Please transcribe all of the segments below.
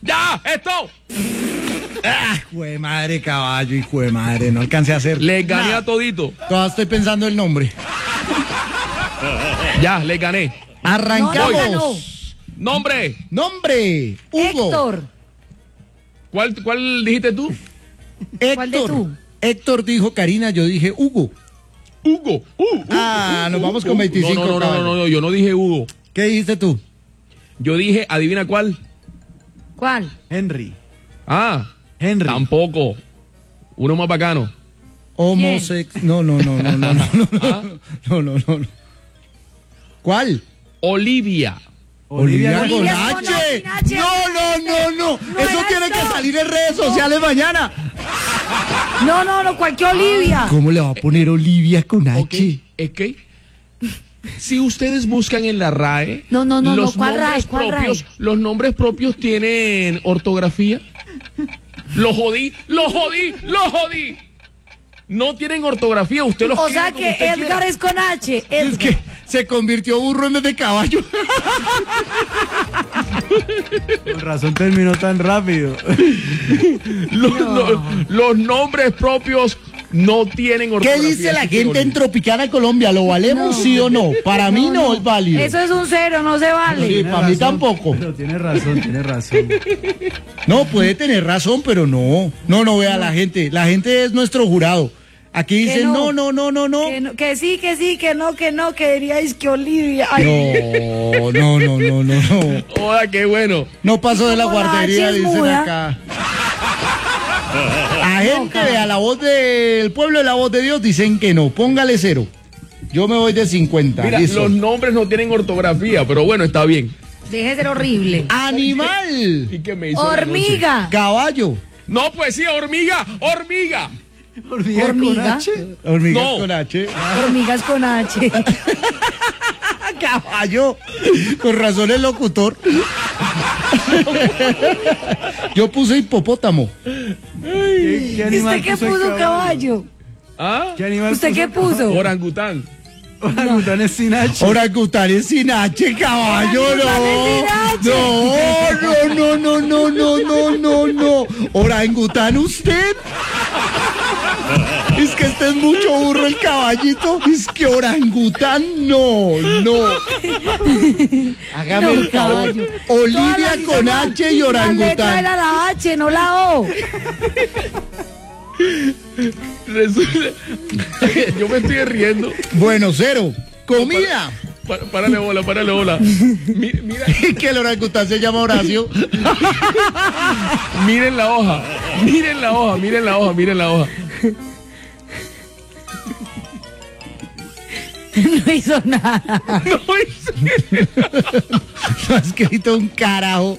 ¡Ya! ¡Esto! Hijo de madre, caballo, hijo de madre, no alcancé a hacer. Les gané a todito. Todavía estoy pensando el nombre. Ya, les gané. Arrancamos. No. Nombre. Nombre, Hugo. Héctor. ¿Cuál dijiste tú? ¿Cuál de tú? Héctor dijo Karina, yo dije Hugo. Hugo. Nos vamos con 25. No, yo no dije Hugo. ¿Qué dijiste tú? Yo dije, adivina cuál. ¿Cuál? Henry. Henry. Tampoco. Uno más bacano. Homosexual. No. No. ¿Cuál? Olivia. Olivia con Olivia H. con H. No. Eso era tiene eso. que salir en redes sociales mañana. No, cualquier Olivia. ¿Cómo le va a poner Olivia con H? Ok, es que si ustedes buscan en la RAE, No, los ¿cuál RAE? nombres ¿Cuál propios, RAE? los nombres propios tienen ortografía. Lo jodí. No tienen ortografía, usted los O escribe sea como que usted Edgar quiera. es con H. Es que se convirtió burro en vez de caballo. Con razón terminó tan rápido. Los nombres propios no tienen ¿Qué ortografía. dice la así que gente en Tropicana Colombia? ¿Lo valemos sí o no? Para mí no es válido. Eso es un 0, no se vale. Sí, para mí tampoco. Pero tiene razón. No, puede tener razón, pero no. No, vea la gente. La gente es nuestro jurado. Aquí Que dicen no. no. Que sí, que no, que diríais que Olivia. Ay, No. Hola, qué bueno. No pasó de la Como la guardería, H es dicen muda. acá. A gente, a la voz del pueblo y la voz de Dios dicen que no. Póngale 0. Yo me voy de 50. Mira, Listo. los nombres no tienen ortografía, pero bueno, está bien. deje de ser horrible. Animal. ¿Y qué me hizo la noche? Hormiga. Caballo. No, pues sí, hormiga. Hormiga. Hormiga. Hormigas No. con H. Hormigas con H. Caballo. Con razón el locutor. Yo puse hipopótamo. ¿Qué ¿Y animal usted qué puso, caballo? ¿Ah? ¿Qué animal ¿Usted qué puso? Orangután. Orangután es sin H. Orangután es sin H, caballo, Orangután es sin no. Orangután usted. Es que este es mucho burro el caballito. Es que orangután, no. Hágame No, el favor. caballo. Olivia Todas con las- H y La letra orangután. era la H, no la O. Resulta- Yo me estoy riendo. Bueno, 0. Comida. Párale bola. Mira, Que el orangután se llama Horacio. miren la hoja. Miren la hoja. No hizo nada. No hice- No ha escrito un carajo.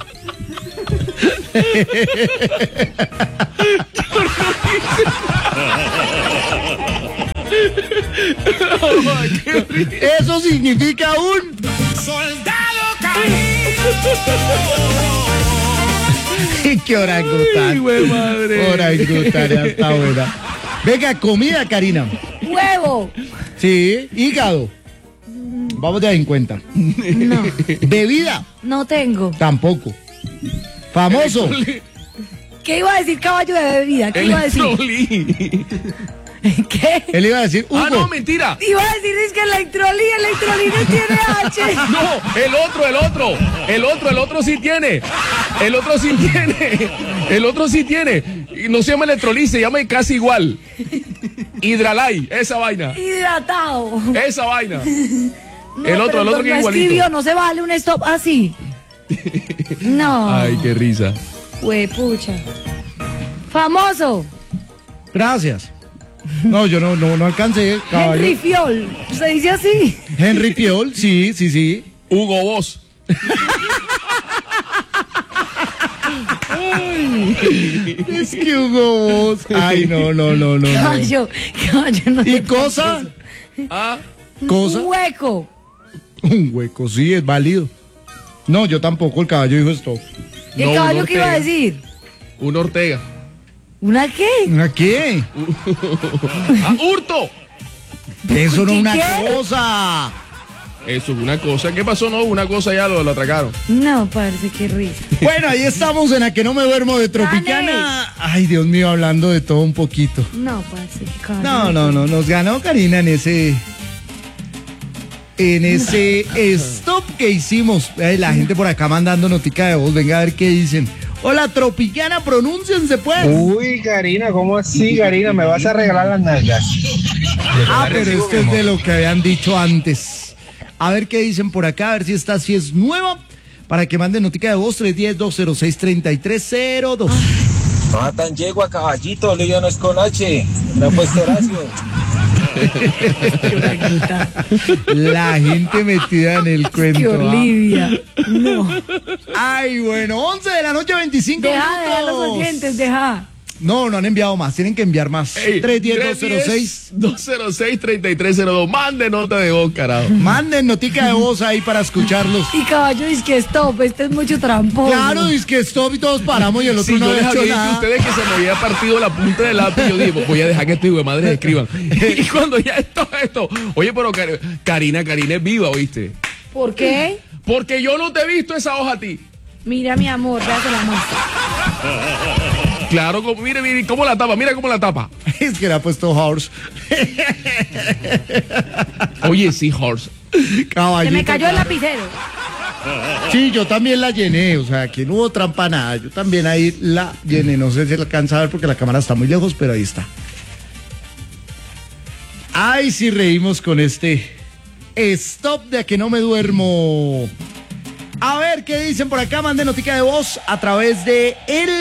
Eso significa un Soldado caído. ¡Qué orangután! Ay, güey, madre. Orangután, ya está buena. Venga, comida, Karina. Huevo. Sí, hígado. Vamos de a 50. No, Bebida, no tengo. tampoco. Famoso, ¿Qué iba a decir caballo de bebida? ¿Qué iba a decir? Electrolí. ¿Qué? él iba a decir Hugo. Ah, no, mentira. Iba a decir es que Electrolí no tiene H. No, el otro sí tiene. El otro sí tiene. Y no se llama Electrolí, se llama casi igual. Hidralay, esa vaina. Hidratado. Esa vaina. No, el otro pero que no es igualito. escribió, no se vale un stop así. No. Ay, qué risa. Huepucha. Famoso. Gracias. No, yo no alcancé, caballo. Henry Fiol. ¿Se dice así? Henry Piol, sí. Hugo Boss. Es que Hugo Boss. Ay, no. Caballo no ¿Y se cosa? Ah, Cosa. Un hueco. Un hueco, sí, es válido. No, yo tampoco, el caballo dijo esto. ¿Y el No, caballo un qué iba a Ortega. decir? un Ortega. ¿Una qué? ¿A qué? Ah, hurto. Eso no es una ¿Qué? cosa. Eso es una cosa. ¿Qué pasó? No, una cosa ya lo atracaron. No, parce, qué risa. Bueno, ahí estamos en A que no me duermo de Tropicana. Ay, Dios mío, hablando de todo un poquito. No, parce, qué cabrón. No, nos ganó Karina en ese stop que hicimos. La gente por acá mandando notica de voz, venga a ver qué dicen. Hola, Tropicana, pronúnciense pues. Uy, Karina, ¿cómo así, Karina? ¿Me vas a regalar las nalgas? Ah, pero esto es de lo que habían dicho antes. A ver qué dicen por acá, a ver si esta sí es nueva. Para que manden notica de voz, 310-206-3302. No tan yegua, caballito, Olivia no es con H. No ha puesto Horacio. La gente metida en el cuento. Qué Olivia. No. Ay, bueno, 11 de la noche, 25 Deja a los minutos. oyentes, deja. No han enviado más, tienen que enviar más. 310-206-3302. Mande nota de voz, carajo. Manden notica de voz ahí para escucharlos. Y caballo dice que stop, este es mucho tramposo. Claro, es que stop y todos paramos y el otro Si no yo ha les hecho había dicho a nada. ustedes que se me había partido la punta del lápiz, yo digo, voy a dejar que estos hijo de madres escriban. Y cuando ya esto. Oye, pero Karina es viva, ¿oíste? ¿Por qué? Porque yo no te he visto esa hoja a ti. Mira, mi amor, ya se la muestro. Claro, mire, cómo la tapa, mira cómo la tapa. Es que le ha puesto horse. Oye, sí, horse. Caballito. Se me cayó el lapicero. Sí, yo también la llené, o sea, aquí no hubo trampa nada. Yo también ahí la llené, no sé si la alcanza a ver porque la cámara está muy lejos, pero ahí está. Ay, sí reímos con este stop de A que no me duermo. A ver, ¿qué dicen por acá? Manden notica de voz a través de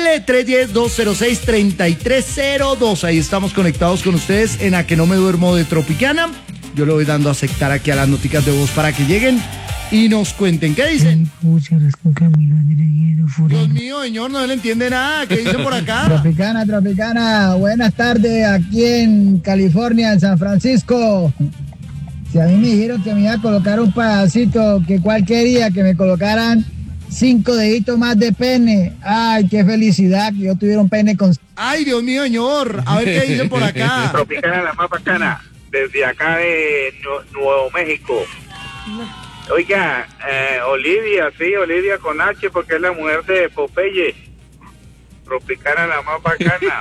L310-206-3302. Ahí estamos conectados con ustedes en A que no me duermo de Tropicana. Yo le voy dando a aceptar aquí a las noticas de voz para que lleguen y nos cuenten. ¿Qué dicen? Dios mío, señor, no le entiende nada. ¿Qué dicen por acá? Tropicana, buenas tardes aquí en California, en San Francisco. Si a mí me dijeron que me iba a colocar un pedacito, que cuál quería, que me colocaran 5 deditos más de pene. Ay, qué felicidad que yo tuviera un pene con... Ay, Dios mío, señor. A ver qué dicen por acá. Tropicana, la más bacana, desde acá de Nuevo México. Oiga, Olivia con H, porque es la mujer de Popeye. Tropicana, la más bacana.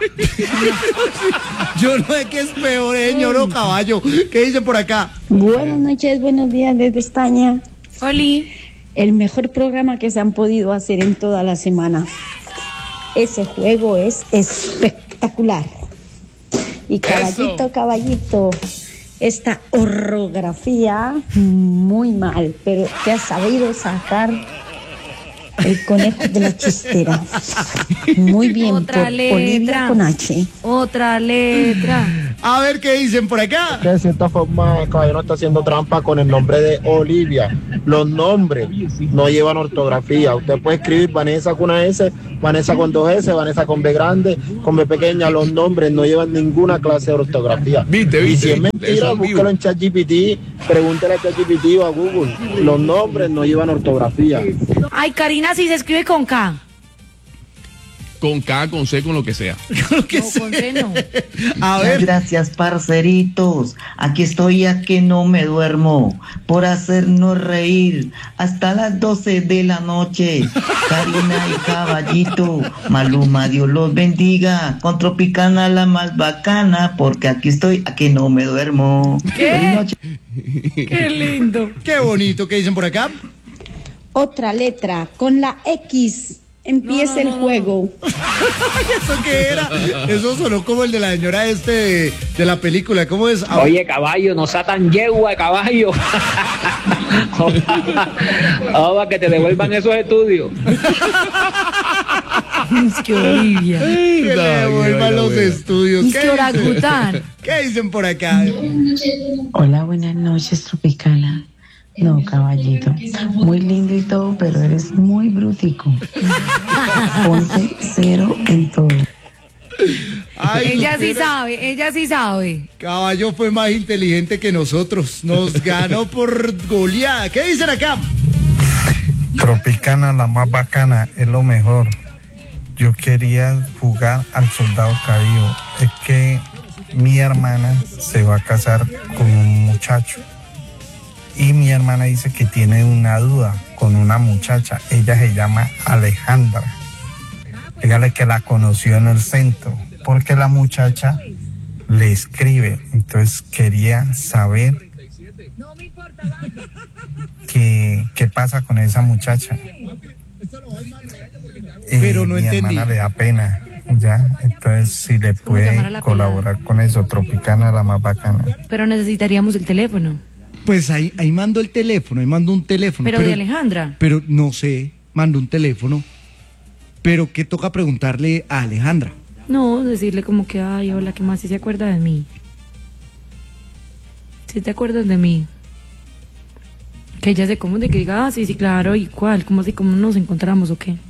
Yo no sé qué es peor, señor o caballo. ¿Qué dicen por acá? Buenas noches, buenos días desde España. Oli. El mejor programa que se han podido hacer en toda la semana. Ese juego es espectacular. Y caballito, esta orografía muy mal, pero te has sabido sacar el conejo de la chistera. Muy bien, Otra por letra. Olivia con H. Otra letra. A ver qué dicen por acá. De cierta forma, el caballero está haciendo trampa con el nombre de Olivia. Los nombres no llevan ortografía. Usted puede escribir Vanessa con una S, Vanessa con 2 S, Vanessa con B grande, con B pequeña. Los nombres no llevan ninguna clase de ortografía. Y si es mentira, búscalo en ChatGPT, pregúntale a ChatGPT o a Google. Los nombres no llevan ortografía. Ay, Karina, sí se escribe con K. Con K, con C, con lo que sea. No, con C no. A ver. Gracias, parceritos. Aquí estoy a que no me duermo por hacernos reír hasta las 12 de la noche. Karina y Caballito, Maluma, Dios los bendiga. Con Tropicana la más bacana, porque aquí estoy a que no me duermo. Feliz noche. Qué lindo. Qué bonito. ¿Qué dicen por acá? Otra letra, con la X. Empieza el juego. ¿Eso qué era? Eso sonó como el de la señora de la película. ¿Cómo es? Oye, caballo, no sea tan yegua, caballo. Para que te devuelvan esos estudios. Es que Olivia. Que le devuelvan los estudios. Es que orangután. ¿Qué dicen por acá? Hola, buenas noches, Tropicana. No, caballito, muy lindo y todo, pero eres muy brutico. Ponte 0 en todo. Ay, Ella sí sabe. Caballo fue más inteligente que nosotros. Nos ganó por goleada. ¿Qué dicen acá? Tropicana, la más bacana, es lo mejor. Yo quería jugar al soldado caído. Es que mi hermana se va a casar con un muchacho. Y mi hermana dice que tiene una duda con una muchacha. Ella se llama Alejandra. Dígale que la conoció en el centro, porque la muchacha le escribe. Entonces quería saber qué pasa con esa muchacha. Pero no mi entendí. hermana le da pena, ¿ya? Entonces si le ¿Cómo llamar a puede la colaborar con eso, Tropicana, la más bacana. Pero necesitaríamos el teléfono. Pues ahí mando el teléfono, ahí mando un teléfono. Pero de Alejandra. Pero no sé, mando un teléfono. Pero ¿qué toca preguntarle a Alejandra? No, decirle como que, ay, hola, ¿qué más? Si se acuerda de mí. Si te acuerdas de mí. Que ella se como de que diga, sí, claro, ¿y cuál? ¿Cómo así, cómo nos encontramos o qué?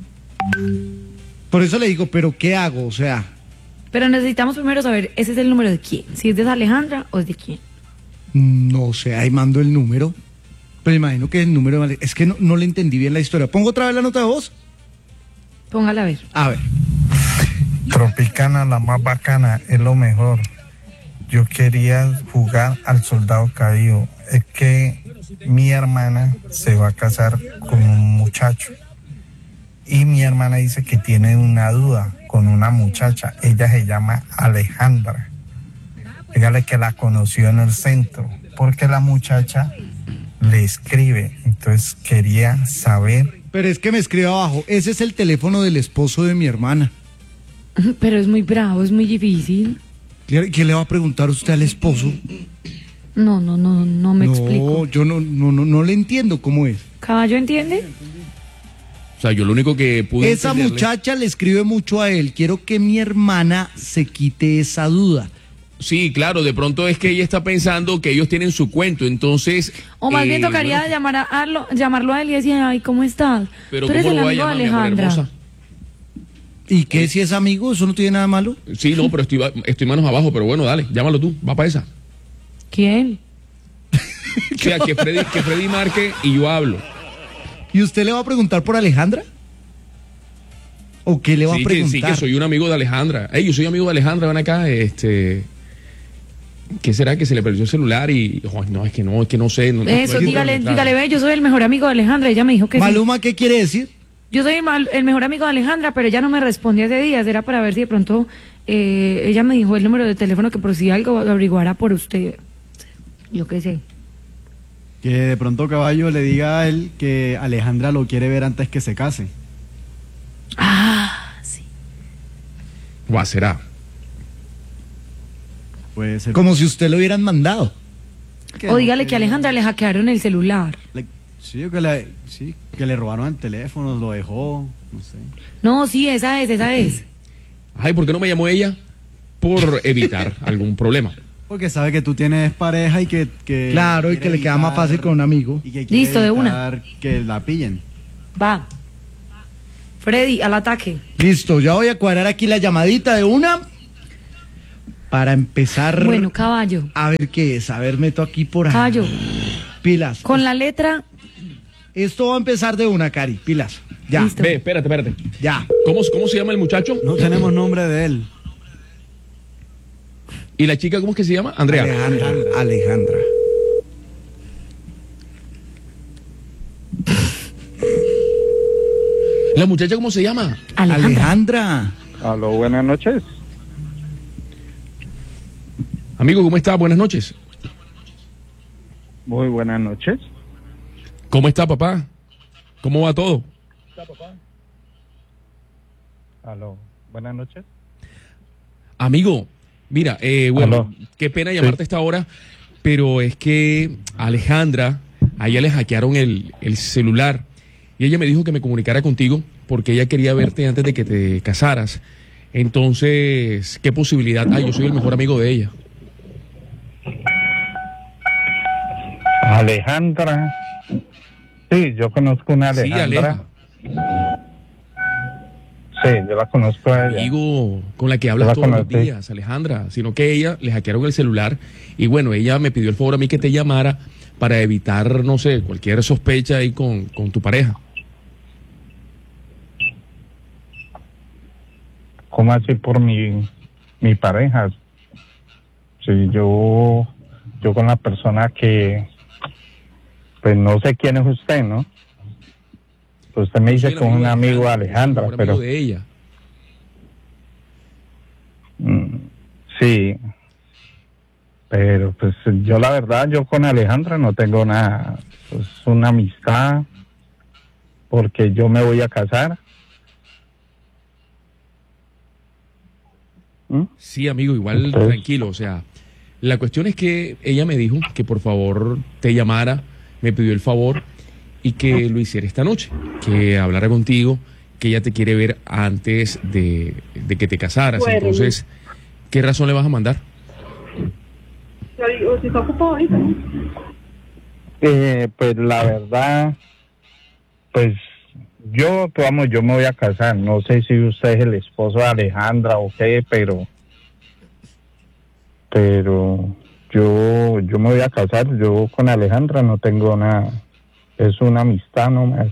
Por eso le digo, ¿pero qué hago? O sea, Pero necesitamos primero saber, ¿ese es el número de quién? Si es de Alejandra o es de quién. no sé, ahí mando el número. Pero imagino que el número... Es que no le entendí bien la historia. ¿Pongo otra vez la nota de voz? Póngala a ver. A ver. Tropicana, la más bacana, es lo mejor. Yo quería jugar al soldado caído. Es que mi hermana se va a casar con un muchacho. Y mi hermana dice que tiene una duda con una muchacha. Ella se llama Alejandra. Dígale que la conoció en el centro, porque la muchacha le escribe. Entonces quería saber. Pero es que me escribe abajo, ese es el teléfono del esposo de mi hermana. Pero es muy bravo, es muy difícil. ¿Qué le va a preguntar usted al esposo? No me explico. Yo no le entiendo cómo es. ¿Caballo entiende? O sea, yo lo único que pude Esa entenderle- muchacha le escribe mucho a él. Quiero que mi hermana se quite esa duda. Sí, claro, de pronto es que ella está pensando que ellos tienen su cuento, entonces... O más bien tocaría bueno, llamarlo a él y decir, ay, ¿cómo estás? pero Tú eres ¿cómo el lo voy a amigo de llamar, mi amor, Alejandra. hermosa? ¿Y qué si es amigo? ¿Eso no tiene nada malo? Sí, no, pero estoy manos abajo, pero bueno, dale, llámalo tú, va para esa. ¿Quién? O sea, que Freddy marque y yo hablo. ¿Y usted le va a preguntar por Alejandra? ¿O qué le va a Sí, preguntar? que soy un amigo de Alejandra. Yo soy amigo de Alejandra, ven acá, ¿qué será que se le perdió el celular? Y, no, es que no sé. Eso, dígale, ve, yo soy el mejor amigo de Alejandra. Ella me dijo que Maluma, sí. ¿qué quiere decir? Yo soy el mejor amigo de Alejandra, pero ella no me respondió hace días. Era para ver si de pronto ella me dijo el número de teléfono que por si algo lo averiguara por usted. Yo qué sé. Que de pronto Caballo le diga a él que Alejandra lo quiere ver antes que se case. Ah, sí. ¿O será? Puede ser. Como si usted lo hubieran mandado. O dígale que a Alejandra le hackearon el celular. Sí, que le robaron el teléfono, lo dejó, no sé. No, sí, esa es. Ay, ¿por qué no me llamó ella? Por evitar algún problema. Porque sabe que tú tienes pareja y que Claro, y que le queda más fácil con un amigo. y que quiere Listo, de una. evitar que la pillen. Va. Freddy, al ataque. Listo, ya voy a cuadrar aquí la llamadita de una para empezar. Bueno, caballo. A ver qué es, a ver, meto aquí por ahí. Caballo. Pilas. Con la letra. Esto va a empezar de una, Cari, pilas. Ya. Listo. Ve, espérate. Ya. ¿Cómo se llama el muchacho? No tenemos nombre de él. ¿Y la chica cómo es que se llama? Andrea. Alejandra. ¿La muchacha cómo se llama? Alejandra. Aló, buenas noches. Amigo, ¿cómo está? Buenas noches. Muy buenas noches. ¿Cómo está, papá? ¿Cómo va todo? Aló, buenas noches. Amigo, mira, bueno, Aló. qué pena llamarte a esta hora, pero es que a Alejandra, a ella le hackearon el celular y ella me dijo que me comunicara contigo porque ella quería verte antes de que te casaras. Entonces, ¿qué posibilidad hay? Yo soy el mejor amigo de ella. Alejandra. Sí, yo conozco una Sí, Alejandra. Aleja. Sí, yo la conozco a ella. Amigo, con la que Yo hablas la todos los conocí. días, Alejandra, sino que ella le hackearon el celular y bueno, ella me pidió el favor a mí que te llamara para evitar, no sé, cualquier sospecha ahí con tu pareja. ¿Cómo así por mi pareja? Sí, yo con la persona que pues no sé quién es usted, ¿no? Pues usted me dice que es un amigo de Alejandra, pero... amigo de ella. Sí, pero pues yo la verdad, yo con Alejandra no tengo nada, pues una amistad, porque yo me voy a casar. Sí, amigo, igual tranquilo, o sea, la cuestión es que ella me dijo que por favor te llamara, me pidió el favor y que lo hiciera esta noche, que hablara contigo, que ella te quiere ver antes de que te casaras. Bueno. Entonces, ¿qué razón le vas a mandar? O si está ocupado ahorita, ¿no? Pues la verdad, pues yo me voy a casar, no sé si usted es el esposo de Alejandra o qué, pero yo me voy a casar, yo con Alejandra no tengo nada, es una amistad nomás.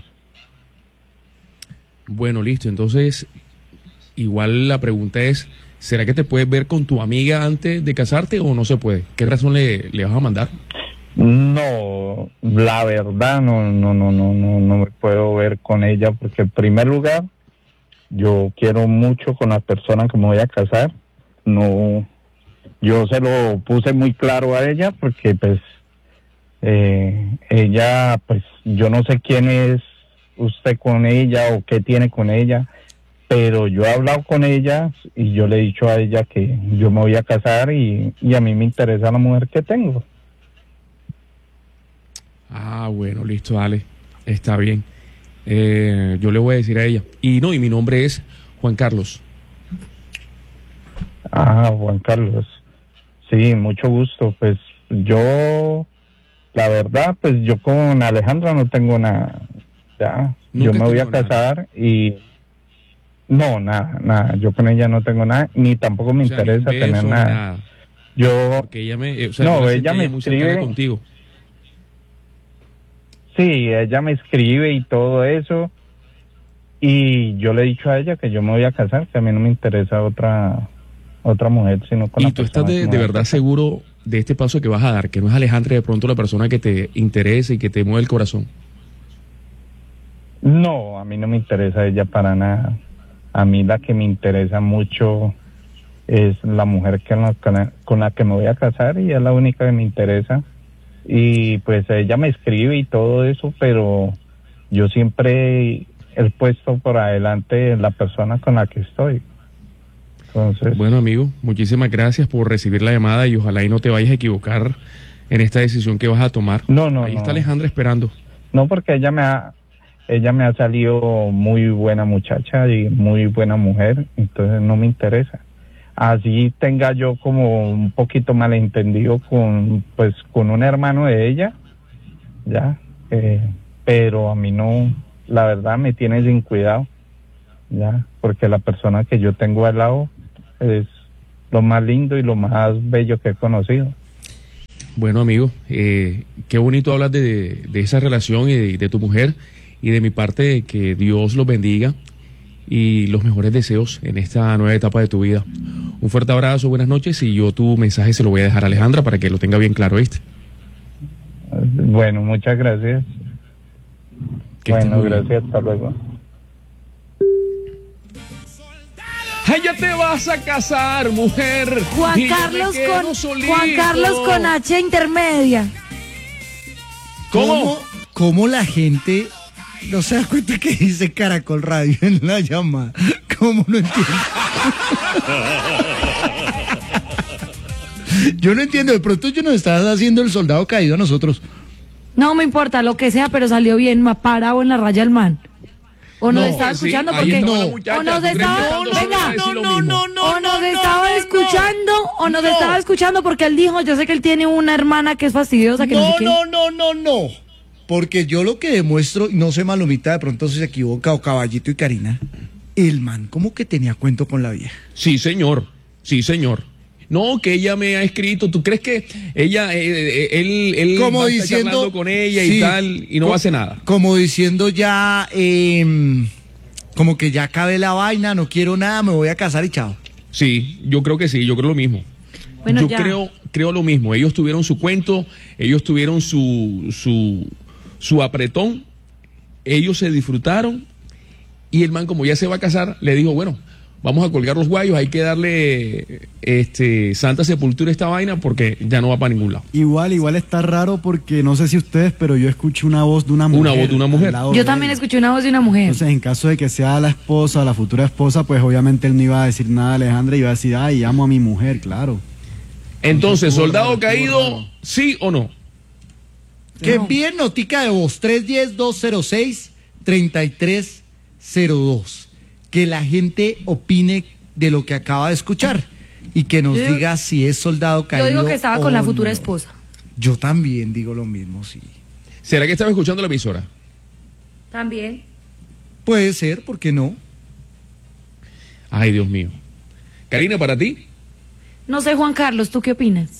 Bueno, listo, entonces, igual la pregunta es, ¿será que te puedes ver con tu amiga antes de casarte o no se puede? ¿Qué razón le vas a mandar? No, la verdad no me puedo ver con ella porque en primer lugar yo quiero mucho con la persona que me voy a casar. No, yo se lo puse muy claro a ella porque pues ella, pues yo no sé quién es usted con ella o qué tiene con ella, pero yo he hablado con ella y yo le he dicho a ella que yo me voy a casar y a mí me interesa la mujer que tengo. Ah, bueno, listo, dale, está bien. Yo le voy a decir a ella. Y mi nombre es Juan Carlos. Ah, Juan Carlos. Sí, mucho gusto. Pues yo, la verdad, pues yo con Alejandra no tengo nada. Ya, yo me voy a casar y... No, nada. Yo con ella no tengo nada, ni tampoco me interesa tener nada. Yo... Porque ella me... ella me escribe... contigo. Sí, ella me escribe y todo eso, y yo le he dicho a ella que yo me voy a casar, que a mí no me interesa otra mujer, sino con la persona. ¿Y tú estás de verdad seguro de este paso que vas a dar, que no es Alejandra de pronto la persona que te interesa y que te mueve el corazón? No, a mí no me interesa ella para nada. A mí la que me interesa mucho es la mujer con la que me voy a casar, y es la única que me interesa. Y pues ella me escribe y todo eso, pero yo siempre he puesto por adelante la persona con la que estoy. Entonces, bueno, amigo, muchísimas gracias por recibir la llamada y ojalá y no te vayas a equivocar en esta decisión que vas a tomar. Ahí está Alejandra esperando. No, porque ella me ha salido muy buena muchacha y muy buena mujer, entonces no me interesa. Así tenga yo como un poquito malentendido con un hermano de ella, ya, pero a mí no, la verdad me tiene sin cuidado, ya, porque la persona que yo tengo al lado es lo más lindo y lo más bello que he conocido. Bueno, amigo, qué bonito hablar de esa relación y de tu mujer, y de mi parte que Dios los bendiga y los mejores deseos en esta nueva etapa de tu vida. Un fuerte abrazo, buenas noches, y yo tu mensaje se lo voy a dejar a Alejandra para que lo tenga bien claro, ¿viste? Bueno, muchas gracias. Bueno, gracias, hasta luego. ¡Ay, ya te vas a casar, mujer! Juan Carlos con H intermedia. ¿Cómo la gente no se da cuenta que dice Caracol Radio en la llamada? ¿Cómo no entiendo? Yo no entiendo, de pronto yo nos estás haciendo el soldado caído a nosotros. No me importa, lo que sea, pero salió bien, más parado en la raya el man. O nos estaba escuchando porque o nos estaba escuchando porque él dijo, yo sé que él tiene una hermana que es fastidiosa, que no sé qué. No. Porque yo lo que demuestro, no sé, Malumita, de pronto si se equivoca, o Caballito y Karina, el man como que tenía cuento con la vieja. Sí, señor. No, que ella me ha escrito. ¿Tú crees que ella, él como va diciendo, hablando con ella sí, y tal, y no hace nada? Como diciendo ya, como que ya acabé la vaina, no quiero nada, me voy a casar y chao. Sí, yo creo que sí, yo creo lo mismo. Bueno, yo creo lo mismo. Ellos tuvieron su cuento, ellos tuvieron su su apretón, ellos se disfrutaron y el man, como ya se va a casar, le dijo, bueno, vamos a colgar los guayos, hay que darle santa sepultura a esta vaina porque ya no va para ningún lado. Igual está raro porque no sé si ustedes, pero yo escuché una voz de una mujer. Una voz de una mujer. Yo también escuché una voz de una mujer. Entonces, en caso de que sea la esposa o la futura esposa, pues obviamente él no iba a decir nada a Alejandra, iba a decir, ay, amo a mi mujer, claro. Entonces, soldado caído, ¿sí o no? Que envíen notica de voz 310-206-3302. Que la gente opine de lo que acaba de escuchar y que nos diga si es soldado caído. Yo digo que estaba con la futura no. esposa. Yo también digo lo mismo, sí. ¿Será que estaba escuchando la emisora? También. Puede ser, ¿por qué no? Ay, Dios mío. Karina, ¿para ti? No sé, Juan Carlos, ¿tú qué opinas?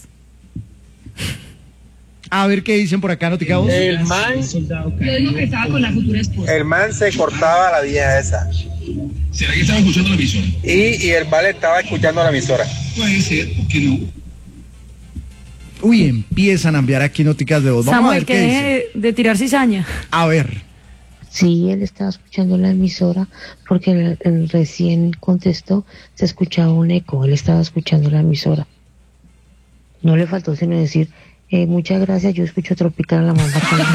A ver qué dicen por acá, noticados. El man, yo digo que estaba con la futura esposa. el man se cortaba a la vieja esa. ¿Será que estaba escuchando la emisora? Y el vale estaba escuchando la emisora. Puede ser, ¿por qué no? Uy, empiezan a enviar aquí noticas de voz. Vamos a Samuel, ver que qué dice. deje de tirar cizaña. A ver. Sí, él estaba escuchando la emisora porque él recién contestó, se escuchaba un eco, él estaba escuchando la emisora. No le faltó sino decir, muchas gracias, yo escucho Tropical la más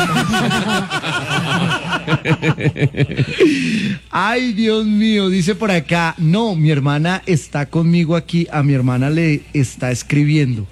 bacana. Ay, Dios mío, dice por acá, no, mi hermana está conmigo aquí, a mi hermana le está escribiendo.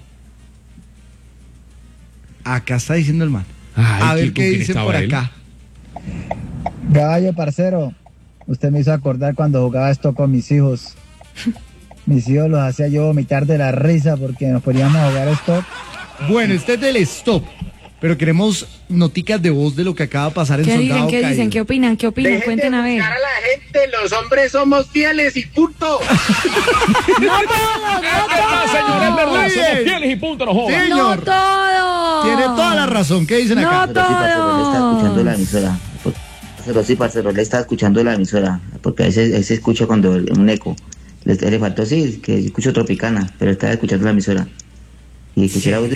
Acá está diciendo el man. Ay, a ver qué ¿con quién dice estaba por él? acá. Gallo, parcero, usted me hizo acordar cuando jugaba esto con mis hijos. Mis hijos los hacía yo vomitar de la risa porque nos poníamos a jugar esto. Bueno, este es del stop, pero queremos noticas de voz de lo que acaba de pasar en ¿Qué Soldado dicen? ¿Qué Caído. dicen? ¿Qué opinan? ¿Qué opinan? Dejen Cuenten a de ver. buscar a la gente, los hombres somos fieles y punto. No todos, Señor, es verdad, Muy somos bien. fieles y punto, no jodas. Sí. no Señor. todos. Tiene toda la razón. ¿Qué dicen acá? No Pero sí, parcero, le está escuchando la todos. emisora. Pero sí, parcero, le está escuchando la emisora. Porque ahí se escucha cuando un eco. Le faltó, sí, que escucho Tropicana, pero estaba escuchando la emisora. Y escuché la voz de...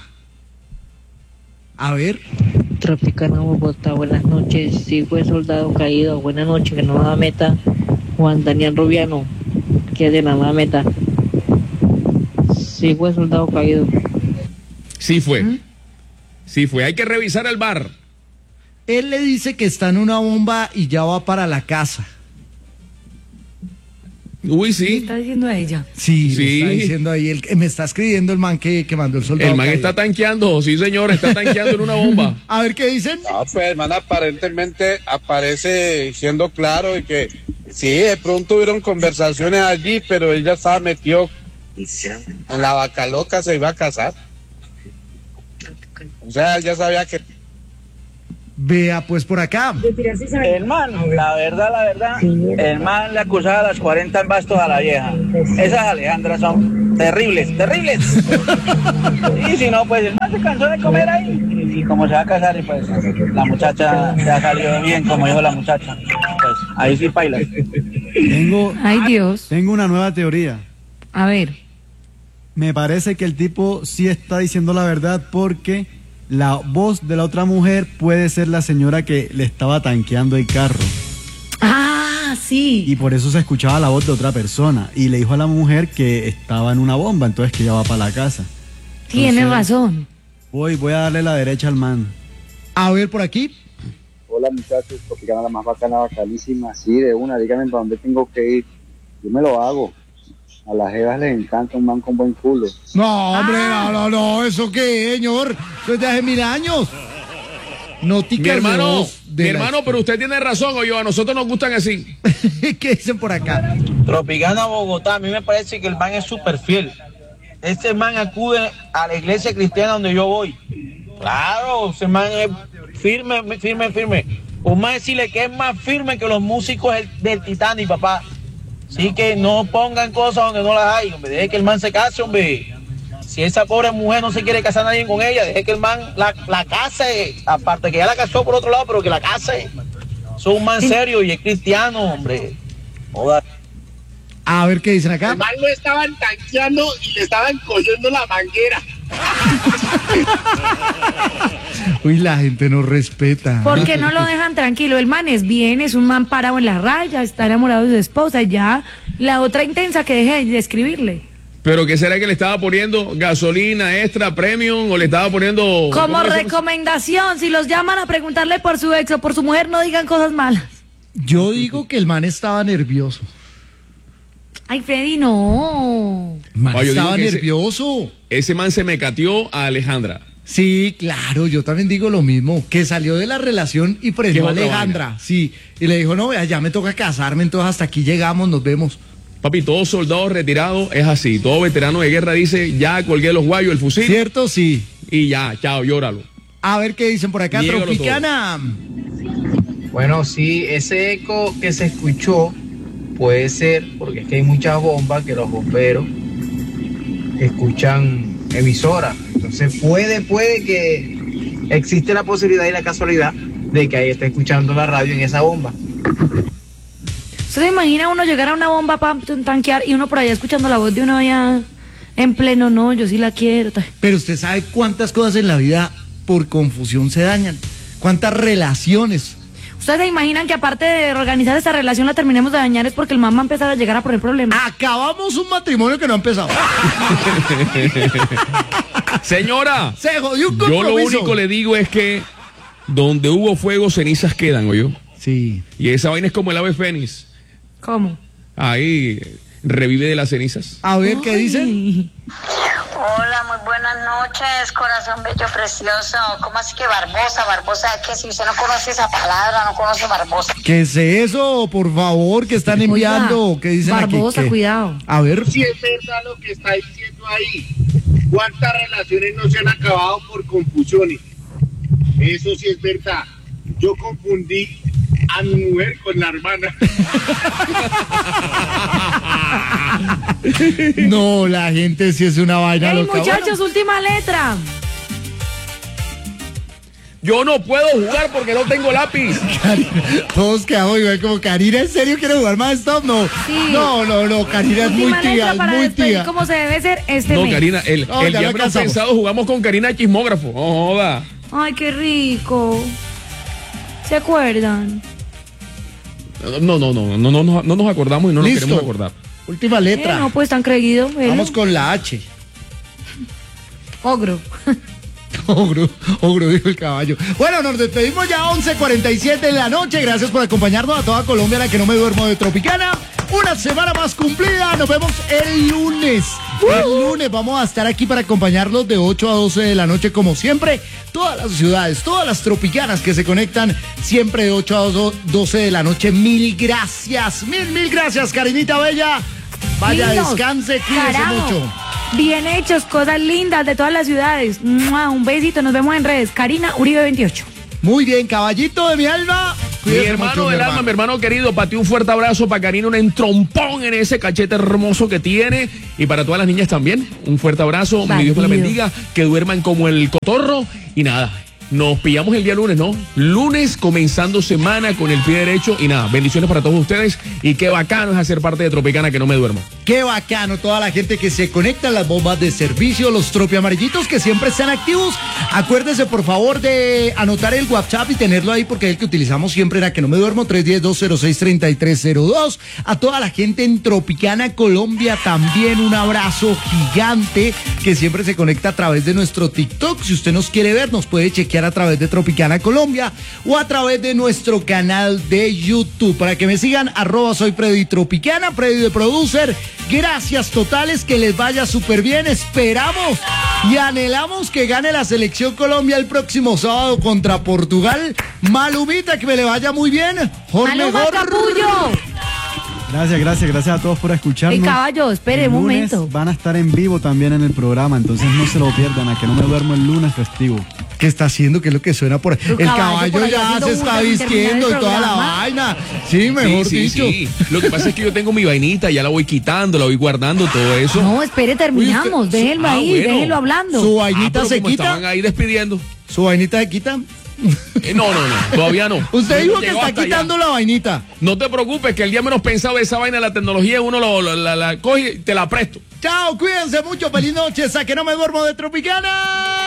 A ver. Tropicana Bogotá, buenas noches. Sí, fue soldado caído. Buenas noches, que no da meta. Juan Daniel Rubiano, que es de la nueva meta. Sí, fue soldado caído. Sí fue. Sí fue. Hay que revisar el bar. Él le dice que está en una bomba y ya va para la casa. Uy, ¿Qué sí. está diciendo a ella? Sí, Sí. le está diciendo ahí. Me está escribiendo el man que mandó el soldado. El man caído. está tanqueando, sí señor, está tanqueando en una bomba. A ver qué dicen. No, pues hermano, aparentemente aparece siendo claro y que sí, de pronto hubieron conversaciones allí, pero ella estaba metido en la vaca loca, se iba a casar. O sea, ya sabía que... Vea pues por acá. Hermano, la verdad, el man le acusaba a las 40 en bastos a la vieja. Esas Alejandras son terribles. Y si no, pues el man se cansó de comer ahí. Y como se va a casar, y pues la muchacha se ha salido bien, como dijo la muchacha. Pues ahí sí paila. Ay, Dios. Tengo una nueva teoría. A ver. Me parece que el tipo sí está diciendo la verdad porque la voz de la otra mujer puede ser la señora que le estaba tanqueando el carro. Ah, sí. Y por eso se escuchaba la voz de otra persona. Y le dijo a la mujer que estaba en una bomba, entonces que ella va para la casa. Tiene Entonces, razón. Voy a darle la derecha al man. A ver por aquí. Hola muchachos, Tropicana la más bacana, bacanísima. Sí, de una, díganme para dónde tengo que ir. Yo me lo hago. A las jevas les encanta un man con buen culo. No, hombre, no, ¿eso qué, señor? Eso es de hace 1000 años. Noticas Mi hermano, de voz de mi la- hermano, pero usted tiene razón, oye, a nosotros nos gustan así. ¿Qué dicen por acá? Tropicana Bogotá, a mí me parece que el man es súper fiel. Este man acude a la iglesia cristiana donde yo voy. Claro, ese man es firme. Un man decirle que es más firme que los músicos del Titanic, papá. Así que no pongan cosas donde no las hay, hombre. Deje que el man se case, hombre. Si esa pobre mujer no se quiere casar nadie con ella, deje que el man la case. Aparte que ya la casó por otro lado, pero que la case. Es un man serio y es cristiano, hombre. Joder. A ver qué dicen acá. El man lo estaban tanqueando y le estaban cogiendo la manguera. Uy, la gente no respeta. ¿Por qué no lo dejan tranquilo? El man es bien, es un man parado en la raya, está enamorado de su esposa, ya la otra intensa que deje de escribirle. ¿Pero qué será que le estaba poniendo? ¿Gasolina extra, premium? ¿O le estaba poniendo...? Como recomendación, si los llaman a preguntarle por su ex o por su mujer, no digan cosas malas. Yo digo que el man estaba nervioso. Ay, Freddy, no. Man estaba nervioso. Ese man se me cateó a Alejandra. Sí, claro, yo también digo lo mismo, que salió de la relación y frenó a Alejandra, sí, y le dijo, no, ya me toca casarme, entonces hasta aquí llegamos, nos vemos. Papi, todo soldado retirado es así, todo veterano de guerra dice, ya colgué los guayos, el fusil. ¿Cierto? Sí. Y ya, chao, llóralo. A ver qué dicen por acá, Niégalo Tropicana. Bueno, sí, ese eco que se escuchó puede ser porque es que hay muchas bombas que los bomberos escuchan emisoras. Entonces puede que existe la posibilidad y la casualidad de que ahí esté escuchando la radio en esa bomba. ¿Se imagina uno llegar a una bomba para tanquear y uno por allá escuchando la voz de uno allá en pleno? No, yo sí la quiero. Pero usted sabe cuántas cosas en la vida por confusión se dañan, cuántas relaciones. ¿Ustedes se imaginan que aparte de organizar esta relación la terminemos de dañar es porque el man va a empezar a llegar a poner problemas? Acabamos un matrimonio que no ha empezado. Señora, se jodió un compromiso. Yo lo único le digo es que donde hubo fuego, cenizas quedan, ¿oyó? Sí. Y esa vaina es como el ave fénix. ¿Cómo? Ahí revive de las cenizas. A ver, ¿qué dicen? Hola, muy buenas noches, corazón bello, precioso. ¿Cómo así que Barbosa? Barbosa, que si usted no conoce esa palabra, no conoce Barbosa. ¿Qué es eso, por favor, que están enviando? Oiga, ¿Qué dicen Barbosa, aquí? cuidado. A ver. Si es verdad lo que está diciendo ahí, ¿cuántas relaciones no se han acabado por confusiones? Eso sí es verdad. Yo confundí a mi mujer con la hermana. No, la gente sí es una vaina ¡Ey, loca. muchachos, última letra! Yo no puedo jugar porque no tengo lápiz. Todos quedamos igual como Karina, ¿en serio quiere jugar más stop? No. Sí. No, Karina es muy Última tía, letra es para muy despedir tía. como se debe ser este No, mes. Karina, el No, ya día lo menos alcanzamos. pensado jugamos con Karina Chismógrafo. No joda. Ay, qué rico. ¿Se acuerdan? No nos acordamos y no nos Listo. queremos acordar. Última letra. No, pues tan creído. Vamos con la H. Ogro. Ogro, dijo el caballo. Bueno, nos despedimos ya 11:47 de la noche. Gracias por acompañarnos a toda Colombia, a la que no me duermo de Tropicana. Una semana más cumplida. Nos vemos el lunes. El lunes vamos a estar aquí para acompañarlos de 8 a 12 de la noche, como siempre. Todas las ciudades, todas las tropicanas que se conectan siempre de 8 a 12 de la noche. Mil gracias. Mil gracias, Karinita Bella. Vaya, Lindos. descanse, cuídese Carajo. mucho. Bien hechos, cosas lindas de todas las ciudades. ¡Mua! Un besito, nos vemos en redes. Karina Uribe 28. Muy bien, caballito de mi alma. Mi Cuídese hermano mucho, del alma, mi hermano querido, para ti un fuerte abrazo, para Karina un entrompón en ese cachete hermoso que tiene, y para todas las niñas también, un fuerte abrazo, mi Dios me la bendiga, que duerman como el cotorro, y nada, nos pillamos el día lunes, ¿no? Lunes comenzando semana con el pie derecho, y nada, bendiciones para todos ustedes, y qué bacano es hacer parte de Tropicana, que no me duermo. Qué bacano, toda la gente que se conecta a las bombas de servicio, los tropi amarillitos que siempre están activos. Acuérdese, por favor, de anotar el WhatsApp y tenerlo ahí, porque es el que utilizamos siempre, era que no me duermo, 310-206-3302. A toda la gente en Tropicana Colombia también un abrazo gigante, que siempre se conecta a través de nuestro TikTok. Si usted nos quiere ver, nos puede chequear a través de Tropicana Colombia o a través de nuestro canal de YouTube. Para que me sigan, @soy Freddy Tropicana, Freddy de Producer. Gracias totales, que les vaya súper bien. Esperamos y anhelamos que gane la selección Colombia el próximo sábado contra Portugal. Malumita, que me le vaya muy bien. Jorge Maluma Capullo. Gracias a todos por escucharnos. El caballo, espere El un lunes momento. van a estar en vivo también en el programa, entonces no se lo pierdan, a que no me duermo el lunes festivo. ¿Qué está haciendo? ¿Qué es lo que suena por ahí? El caballo por caballo ahí ya haciendo se está burla sin terminar vistiendo el y toda la programa. vaina. Sí, mejor dicho. Sí. Lo que pasa es que yo tengo mi vainita, ya la voy quitando, la voy guardando, todo eso. No, espere, terminamos. Déjenlo ahí, bueno. déjenlo hablando. ¿Su vainita pero se como quita? estaban ahí despidiendo. ¿Su vainita se quita? No, todavía no. Usted dijo que Llegó está hasta quitando allá. la vainita. No te preocupes, que el día menos pensado de esa vaina de la tecnología, uno la coge y te la presto. Chao, cuídense mucho. Feliz noche. A que no me duermo de Tropicana.